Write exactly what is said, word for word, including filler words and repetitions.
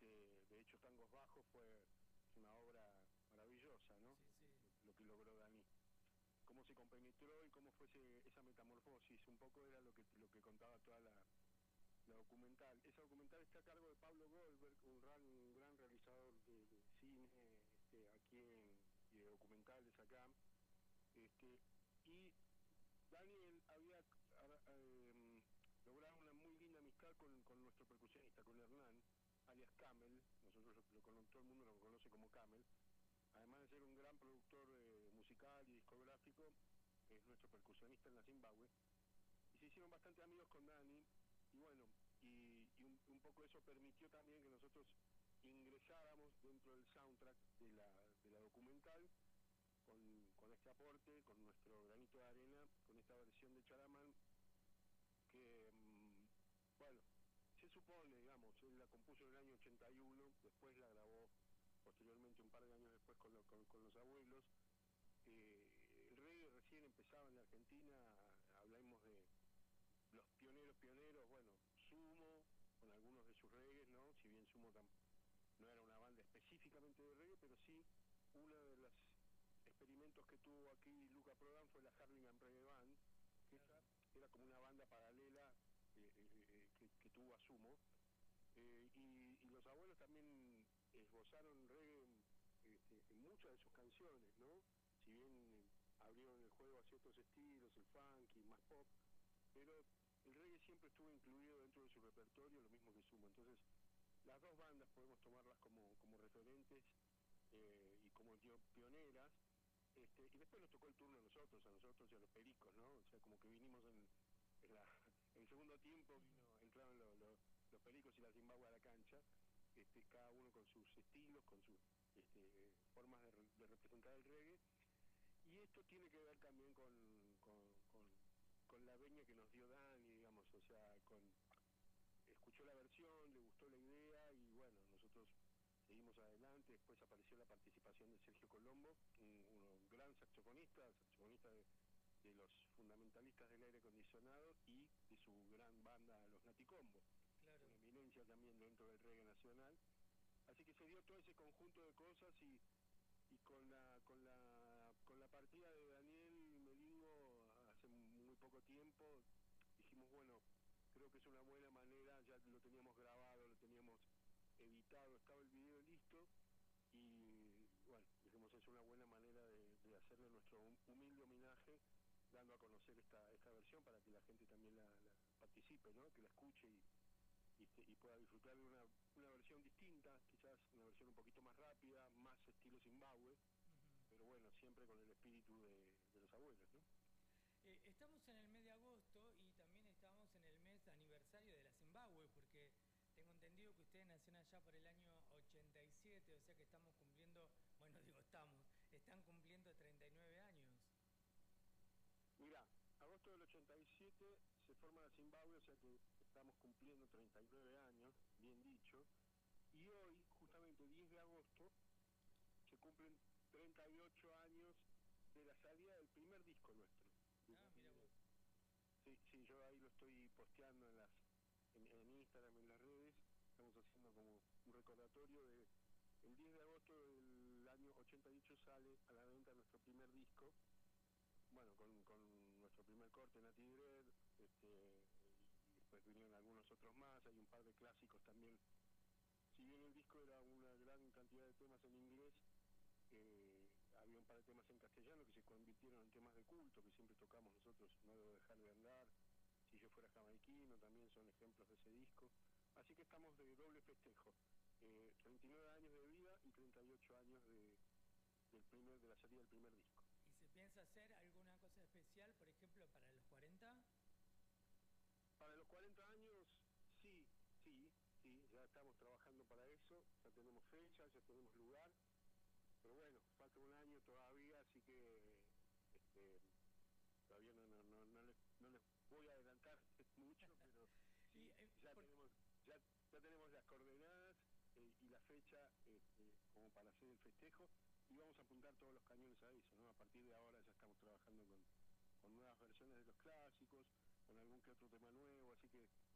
este, de hecho Tangos Bajos fue una obra maravillosa, ¿no? Sí, sí. Lo, lo que logró Dani. Cómo se compenetró y cómo fue ese, esa metamorfosis, un poco era lo que lo que contaba toda la, la documental. Esa documental está a cargo de Pablo Goldberg, un gran, un gran realizador de, de cine este, aquí en, y de documentales acá. Este, y Daniel había eh, logrado una muy linda amistad con, con nuestro percusionista, con Hernán, alias Camel. Nosotros lo, lo, todo el mundo lo conoce como Camel. Además de ser un gran productor eh, musical y discográfico, es nuestro percusionista en la Zimbabue. Y se hicieron bastante amigos con Dani, y bueno, y, y un, un poco eso permitió también que nosotros ingresáramos dentro del soundtrack de la, de la documental, con, con este aporte, con nuestro granito de arena, con esta versión de Charamán, que, mmm, bueno, se supone, digamos, él la compuso en el año ochenta y uno, después la grabó posteriormente un par de años después con, lo, con, con los abuelos. Eh, el reggae recién empezaba en la Argentina, hablamos de los pioneros pioneros, bueno, Sumo, con algunos de sus reggae, ¿no? Si bien Sumo tam, no era una banda específicamente de reggae, pero sí uno de los experimentos que tuvo aquí Luca Prodan fue la Harlingham Reggae Band, que claro. esa era como una banda paralela eh, eh, eh, que, que tuvo a Sumo. Eh, y, y los abuelos también esbozaron reggae este, en muchas de sus canciones, ¿no? Si bien eh, abrieron el juego a ciertos estilos, el funky, más pop, pero el reggae siempre estuvo incluido dentro de su repertorio, lo mismo que Sumo. Entonces, las dos bandas podemos tomarlas como, como referentes eh, y como pioneras. Este, y después nos tocó el turno a nosotros, a nosotros y a los pericos, ¿no? O sea, como que vinimos en, en, la, en el segundo tiempo, vino, entraron los, los, los pericos y la Zimbabue a la cancha, este, cada uno con sus estilos, con sus este, formas de, de representar el reggae. Y esto tiene que ver también con, con, con, con la veña que nos dio Dani, digamos, o sea, con escuchó la versión, le gustó la idea y bueno, nosotros seguimos adelante. Después apareció la participación de Sergio Colombo, un, un gran saxofonista, saxofonista de, de los fundamentalistas del aire acondicionado y de su gran banda Los Naticombo, claro. Una eminencia también dentro del reggae nacional. Así que se dio todo ese conjunto de cosas y, y con la con la con la partida de Daniel Melingo hace muy poco tiempo dijimos, bueno, creo que es una buena manera, ya lo teníamos grabado, lo teníamos editado, estaba el video listo y bueno, dijimos es una buena manera de, de hacerle nuestro humilde homenaje, dando a conocer esta esta versión para que la gente también la, la participe, ¿no? Que la escuche y, y, y pueda disfrutar de una, una versión distinta, quizás una versión un poquito más rápida, más estilo Zimbabue, uh-huh. Pero bueno, siempre con el espíritu de, de los abuelos, ¿no? Eh, estamos en el mes de agosto y también estamos en el mes aniversario de la Zimbabue, porque tengo entendido que ustedes nacieron allá por el año ochenta y siete, o sea que estamos cumpliendo, bueno, digo estamos, están cumpliendo treinta y nueve años. Mirá, agosto del ochenta y siete se forma la Zimbabue, o sea que estamos cumpliendo treinta y nueve años, bien dicho, y hoy, justamente diez de agosto, se cumplen treinta y ocho años de la salida del primer disco nuestro. Ah, mira vos. Sí, sí, yo ahí lo estoy posteando en las en, en Instagram, en las redes, estamos haciendo como un recordatorio de el diez de agosto del año ochenta y ocho sale a la venta nuestro primer disco, bueno, con, con nuestro primer corte, Nati Dread, este, y después vinieron algunos otros más, hay un par de clásicos también. Si bien el disco era una gran cantidad de temas en inglés, eh, había un par de temas en castellano que se convirtieron en temas de culto, que siempre tocamos nosotros, No debo dejar de andar, Si yo fuera jamaiquino, también son ejemplos de ese disco. Así que estamos de doble festejo, eh, treinta y nueve años de vida y treinta y ocho años de, del primer, de la salida del primer disco. ¿Y se piensa hacer alguna cosa especial, por ejemplo, para los cuarenta? Para los cuarenta años, sí, sí, sí, ya estamos trabajando para eso, ya tenemos fecha, ya tenemos lugar, pero bueno, falta un año todavía, así que este, todavía no, no, no, no, les, no les voy a adelantar mucho, pero sí, y, eh, ya por... tenemos ya, ya tenemos las coordenadas eh, y la fecha este, como para hacer el festejo, y vamos a apuntar todos los cañones a eso, ¿no? A partir de ahora ya estamos trabajando con, con nuevas versiones de los clásicos, con algún que otro tema nuevo, así que